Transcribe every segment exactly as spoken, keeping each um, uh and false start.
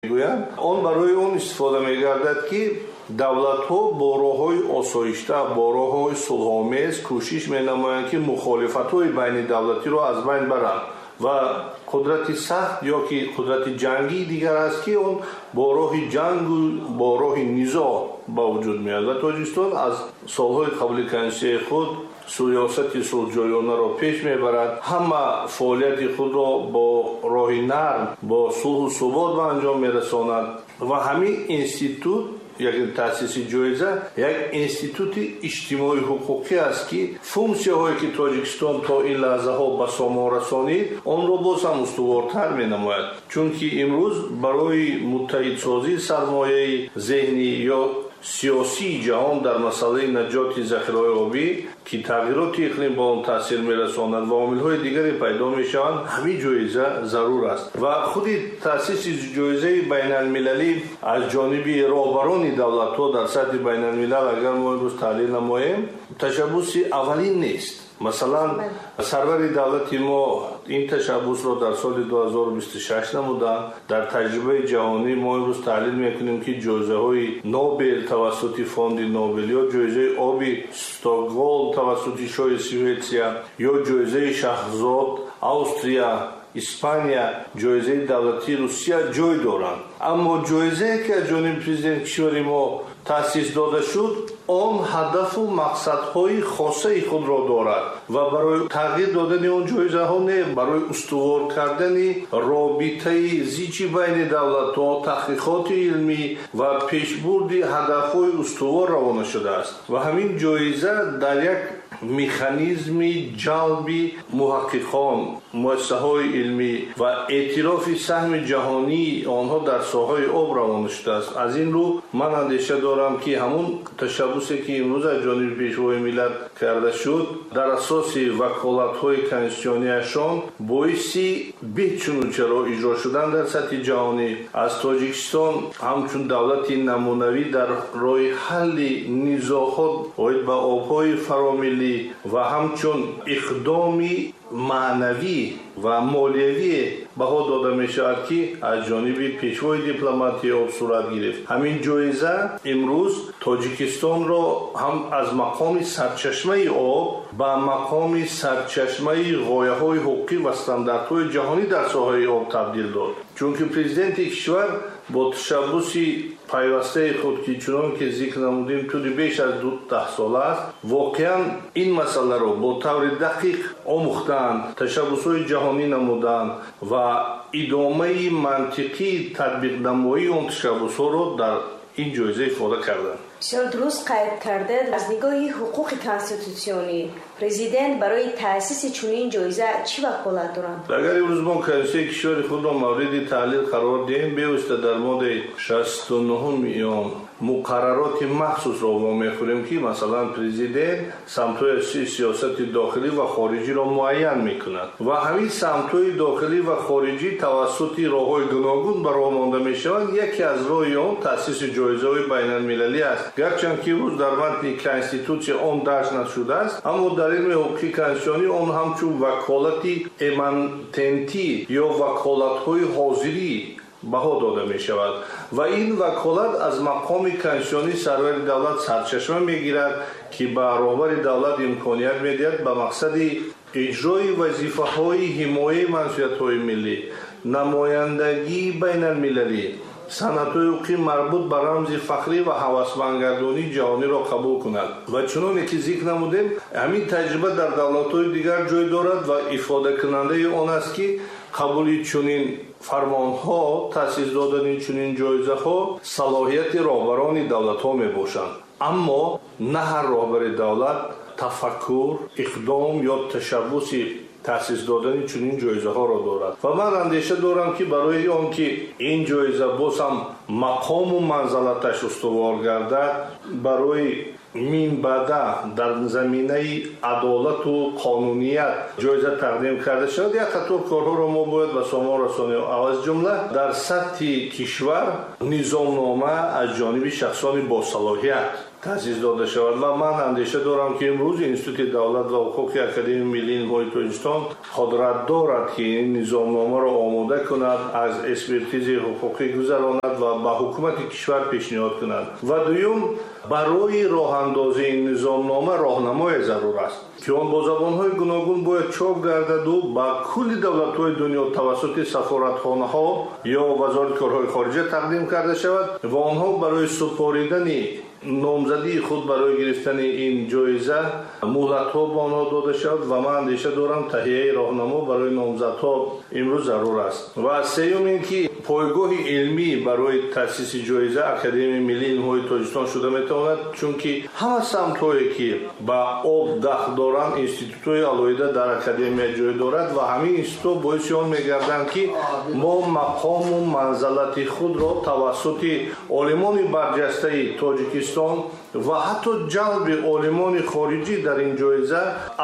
میگویند اون برای اون استفاده میگردد که دولت‌ها با راه‌های آسایشته با راه‌های صلح‌آمیز کوشش می‌نمایند که مخالفت‌های بین دولتی را از بین برند و قدرت سخت یا که قدرت جنگی دیگر است که اون با راه جنگ و با راه نزاع با وجود میاد و تاجیکستان از سالهای قبل کنسیه خود سیاست صلح‌جویانه را پیش میبرد. همه فعالیت خود را با راه نرم با صلح و ثبات به انجام میرساند و همین اینستیتوت یک تأسیس جایزه یک اینستیتوت اجتماعی حقوقی است که فونکسیه هایی که تاجیکستان تا این لحظه ها به سامان رسانید آن را باز هم استوارتر می نماید، چون که امروز برای متحدسازی سرمایه ذهنی یا سیاسی جهان در مسئله نجات ذخیره‌های آبی که تغییرات اقلیم با آن تاثیر می‌رساند و عامل‌های دیگری پیدا می‌شوند، همین جایزه ضرور است و خود تأسیس جایزه بین‌المللی از جانب رهبران دولت‌ها در سطح بین‌الملل اگر ما امروز تحلیل نماییم تشبث اولین نیست. مثلا سرور دولت ما این تشبث را در سال دو هزار و بیست و شش نمودند. در تجربه جهانی ما امروز تحلیل میکنیم که جایزه های نوبل توسط فوند نوبل یا جایزه آبی استکهلم توسط شاه سوئیسریا یا جایزه شاهزاد استریا اسپانیا جایزه دولتی روسیه جای دارند، اما جایزه که از جانب پرزیدنت کشور ما تأسیس داده شد آن هدف و مقصدهای خاصه خود را دارد و برای تغییر دادن اون جایزه ها نه، برای استوار کردن رابطه زیچی بین دولت ها، تحقیقات علمی و پیشبرد هدفهای استوار روانه شده است و همین جایزه در یک مکانیزم جلبی محققان، مؤسسه های علمی و اعتراف سهم جهانی آنها در ساحه آب روانه شده است. از این رو من اندیشه دارم که همون تشبثی که امروز از جانب پیشوای ملت کرده شد در اساس وکالت‌های کنستیتوسیونیشان باعثی بهچنوچه را اجرا شدن در سطح جهانی از تاجیکستان همچون دولت نمونوی در راه حل نزاعات باید به آب‌های فراملی و همچون اقدامی معنوی و مالیوی بها داده می شود که از جانب پیشوای دیپلماتی آب صورت گرفت. همین جایزه امروز تاجیکستان را هم از مقام سرچشمه آب به مقام سرچشمه غایه های حقوقی و استانداردهای جهانی در ساحه آب تبدیل داد، چون که پرزیدنت کشور با تشبث پیوسته خود که چنان که ذکر نمودیم طول بیش از دو ده سال است واقعا این مسئله را با طور دقیق آموختند، تشبث‌های جهانی نمودند و ادامه منطقی تطبیق نمایی اون تشبث‌ها را در این جایزه ifade کردند. بسیار درست قید کرده. از نگاه حقوق کانستیتوسیونی پرزیدنت برای تأسیس چنین جایزه چی وکالت دارند؟ اگر امروز ما کنسیل کشور خود را مورد تحلیل قرار دهیم بیوسته در ماده شصت و نه مقررات مخصوص را ما میخوریم که مثلا پرزیدنت سمت‌های سیاست داخلی و خارجی را معین میکند و همین سمت‌های داخلی و خارجی توسط راه‌های گوناگون به راه مانده میشوند. یکی از راه‌های آن تأسیس جایزه‌های بین‌المللی است، گرچند که روز در متن کنستیتوسیون آن درج نشده است، اما در علم حقوق کنستیتوسیونی آن همچون وکالت امانتنتی یا وکالت‌های حاضری بها داده می شود و این وکالت از مقام کنستیتوسیونی سرور دولت سرچشمه می گیرد که به رهبر دولت امکانیت می دهد به مقصد اجرای وظیفه های حمایت منفعت های ملی، نمایندگی بین المللی، صنعت‌های حقوقی مربوط به رمز فخری و هوسمندگردانی جهانی را قبول کند و چنانکه که ذکر نمودیم همین تجربه در دولت‌های دیگر جای دارد و ifade کننده آن است که قبول چنین فرمان‌ها، تأسیس دادن چنین جایزه‌ها صلاحیت رهبران دولت‌ها میباشند، اما نه هر رهبر دولت تفکر، اقدام یا تشبث تأسیس دادن چنین جایزه ها را دارد و من اندیشه دارم که برای آن که این جایزه باز هم مقام و منزلتش استوار گردد برای من بعد در زمینه عدالت و قانونیت جایزه تقدیم کرده شد. یک خطور کارها را ما باید به سامان رسانیم. از جمله در سطح کشور نظامنامه از جانب شخصان با صلاحیت تأسیس داده شود و من اندیشه دارم که امروز انستیتوت دولت و حقوق اکادمی ملی نهایی تاجیکستان قدرت دارد که این نظامنامه را آماده کند، از اسپرتیز حقوقی گذراند و به حکومت کشور پیشنهاد کند. و دوم، برای راه اندازی این نظامنامه راهنمای ضرور است که آن با زبان‌های گوناگون باید چاپ گردد و به کل دولت‌های دنیا توسط سفارتخانه‌ها یا وزارت کارهای خارجه تقدیم کرده شود و آنها برای سپاریدن نامزدی خود برای گرفتن این جایزه مهلت‌ها به آنها داده شود و من اندیشه دارم تهیه راهنما برای نامزدها امروز ضرور است. و سوم اینکه پایگاه علمی برای تأسیس جایزه اکادمی ملی نهایی تاجیکستان شده میتواند، چون که همه سمت‌هایی که به آب دخل دارند انستیتوت‌های علایده در اکادمی جای دارد و همین انستیتوت باعث آن می‌گردند که ما مقام و منزلت خود را توسط عالمان برجسته تاجیکستان و حتی جلب عالمان خارجی در این جایزه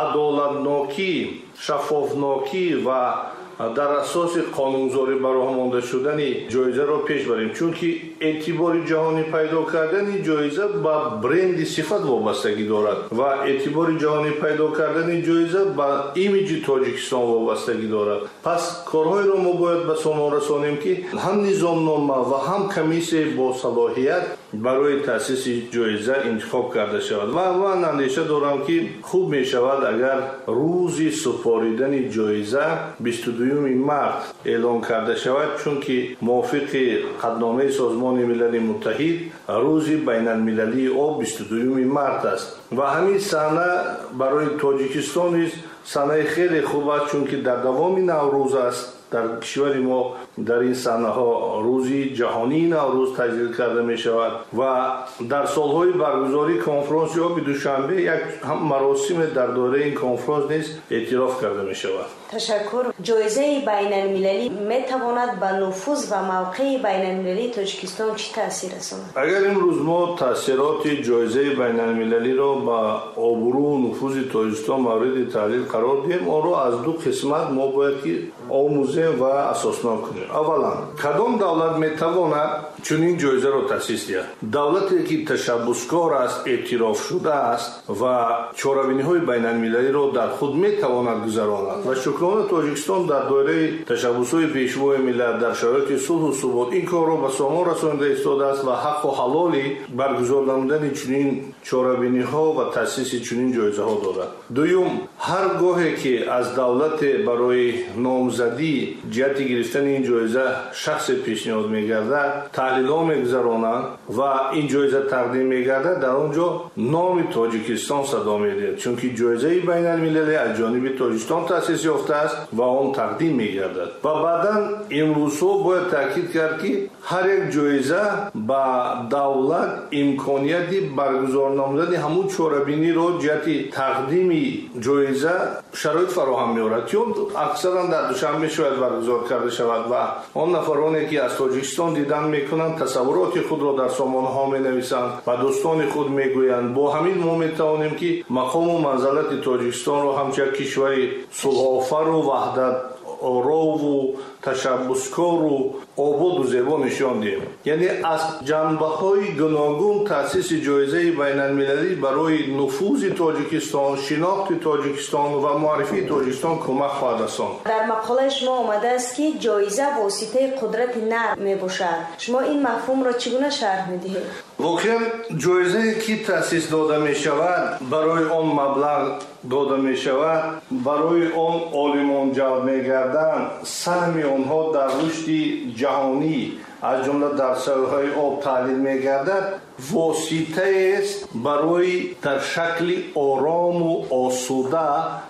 عدالتناکی، شفافناکی و در اساس قانونگذاری برای مانده شدن جایزه را پیش بریم، چون که اعتبار جهانی پیدا کردن جایزه با برند صفت وابستگی دارد و اعتبار جهانی پیدا کردن جایزه با ایمیج تاجیکستان وابستگی دارد. پس کارهای را ما باید به سامان رسانیم که هم نظامنامه و هم کمیسیون با صلاحیت برای تأسیس جایزه انتخاب کرده شود و من اندیشه دارم که خوب می شود اگر روزی سپاریدن جایزه بیست و دوم مارس اعلام کرده شود، چون که موافق قطعنامه سازمان ملل متحد روز بین المللی آب بیست و دوم مارس است و همین سنه برای تاجیکستان نیز سنه خیلی خوب است، چون که در دوام نوروز است. در کشور ما در این سنه ها روزی جهانی نوروز تجلیل کرده می شود و در سالهای برگزاری کنفرانس یا به دوشنبه یک هم مراسم در دوره این کنفرانس نیز اعتراف کرده می شود. تشکر. جایزه بین المللی می تواند به نفوذ و موقع بین المللی تاجیکستان چی تاثیر رساند؟ اگر امروز ما تاثیرات جایزه بین المللی را با آبرو و نفوذ تاجیکستان مورد تحلیل قرار دهیم، آن را از دو قسمت ما باید آموزیم و اساسنام کنیم. اولا، کدام دولت میتواند چنین جایزه را تأسیس دهد؟ دولتی که تشبثکار است، اعتراف شده است و چاره‌بینی‌های بین المللی را در خود میتواند گذراند و شکرانه تاجیکستان در دایره تشبث‌های پیشوای ملت در شرایط صلح و ثبات این کار را به سامان رسانده ایستاده است و حق و حلالی برگزار نمودن چنین چاره‌بینی‌ها و تأسیس چنین جایزه‌ها دارد. دوم، هر گاهی که از دولت برای نامزدی جهت گرفتن این جایزه شخص پیشنهاد می‌گردد، تحلیل‌ها می‌گذرانند و این جایزه تقدیم می‌گردد، در آنجا نام تاجیکستان صدا می‌دهد، چون که جایزه بین المللی از جانب تاجیکستان تأسیس یافته است و آن تقدیم می‌گردد. و بعداً امروزها باید تاکید کرد که هر یک جایزه با دولت امکانیت برگزار نمودن همون چاره‌بینی را جهت تقدیم جایزه شرایط فراهم می‌آورد، چون اکثرا در دوشنبه شاید برگزار کرده شود و آن نفرانی که از تاجیکستان دیدن میکنند تصورات خود را در سامانه‌ها می‌نویسند و دوستان خود میگویند. با همین ما میتوانیم که مقام و منزلت تاجیکستان را همچنین کشوری صلح‌آفر و وحدت آرا و تشبثکار و آباد و زیبا نشان دهیم. یعنی از جنبه‌های گوناگون تأسیس جایزه بین المللی برای نفوذ تاجیکستان، شناخت تاجیکستان و معرفی تاجیکستان کمک خواهد رساند. در مقاله شما آمده است که جایزه واسطه قدرت نرم می باشد. شما این مفهوم را چگونه شرح می‌دهید؟ واقعا جایزه که تأسیس داده می شود برای آن مبلغ داده می شود، برای آن عالمان جلب می گردند، سهم آنها در رشد جهانی از جمله در ساحه‌های آب تحلیل می گردد، واسطه است برای در شکل آرام و آسوده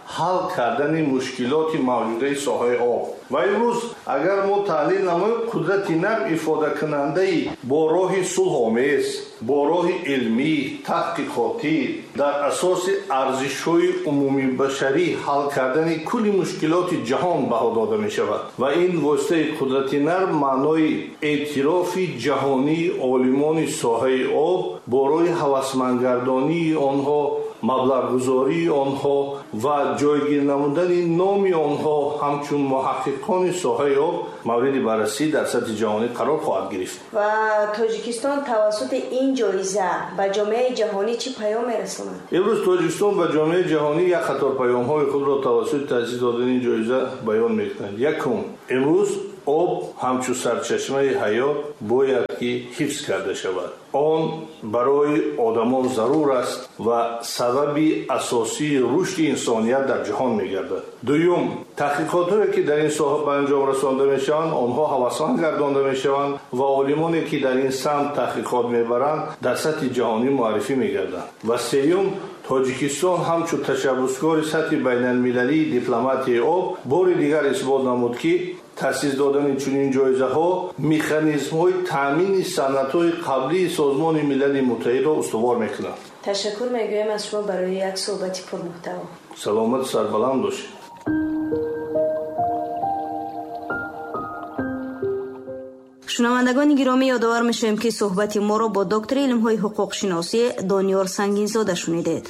حل کردن مشکلات موجوده ساحه آب. و امروز اگر ما تحلیل نماییم، قدرت نرم افاده کننده با راه صلح آمیز، با راه علمی تحقیقاتی در اساس ارزش‌های عمومی بشری حل کردن کل مشکلات جهان بها داده می شود و این واسطه قدرت نرم معنای اعتراف جهانی عالمان ساحه آب برای هوسمندگردانی آنها маблағгузории онҳо ва ҷойгир намудани номи онҳо ҳамчун муҳаққиқони соҳаи об мавриди баррасӣ дар сатҳи ҷаҳонӣ қарор хоҳад гирифт. ва тоҷикистон тавассути ин ҷоиза ба ҷомеаи ҷаҳонӣ чӣ паём мерасонад? имрӯз тоҷикистон ба ҷомеаи ҷаҳонӣ як қатор паёмҳои худро тавассути таъсис додани ин ҷоиза баён мекунад. Якум, имрӯз об ҳамчун сарчашмаи ҳаёт бояд ки ҳифз карда шавад. он барои одамон зарур аст ва сабаби асосии рушди инсоният дар ҷаҳон мегардад. дуюм, таҳқиқотҳое ки дар ин соҳа ба анҷом расонда мешаванд, онҳо ҳавасманд гардонда мешаванд ва олимоне ки дар ин самт таҳқиқот мебаранд дар сатҳи ҷаҳонӣ муаррифӣ мегарданд. ва сеюм, тоҷикистон ҳамчун ташаббускори сатҳи байналмилалии дипломатияи об бори дигар исбот намуд ки таъсис додани чунин ҷоизаҳо механизмҳои таъмини санъатҳои қаблии Созмони Милали Муттаҳидро устувор мекунад. ташаккур мегӯям аз шумо барои як суҳбати пурмуҳтаво. саломат сарбаланд бошед. шунавандагони гиромӣ, ёдовар мешавем ки суҳбати моро бо доктори илмҳои ҳуқуқшиносӣ Дониёр Сангинзода шунидед.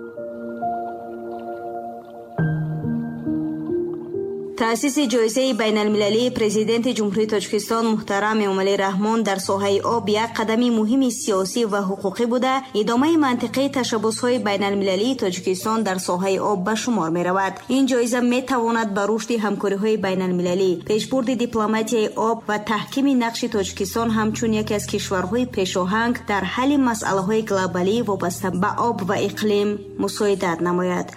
таъсиси ҷоизаи байналмилалии президенти ҷумҳурии Тоҷикистон муҳтарам Эмомалӣ Раҳмон дар соҳаи об як қадами муҳими сиёсӣ ва ҳуқуқӣ буда, идомаи мантиқии ташаббусҳои байналмилалии Тоҷикистон дар соҳаи об ба шумор меравад. ин ҷоиза метавонад ба рушди ҳамкориҳои байналмилалӣ, пешбурди дипломатияи об ва таҳкими нақши Тоҷикистон ҳамчун яке аз кишварҳои пешоҳанг дар ҳалли масъалаҳои глобалӣ вобаста ба об ва иқлим мусоидат намояд.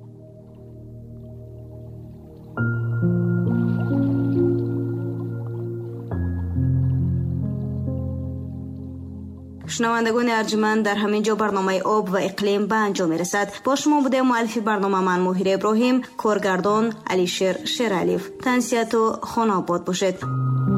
шунавандагони арҷуманд, дар ҳамин ҷо барномаи об ва иқлим ба анҷом мерасад. бо шумо будем муаллифи барнома ман Моҳира Иброҳим, коргардон Алишер Шералиев. Тансияту хонобод бошед.